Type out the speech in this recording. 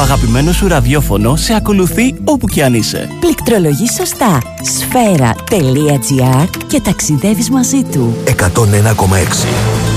αγαπημένο σου ραδιόφωνο σε ακολουθεί όπου κι αν είσαι. Πληκτρολογείς σωστά. Sfera.gr και ταξιδεύεις μαζί του. 101,6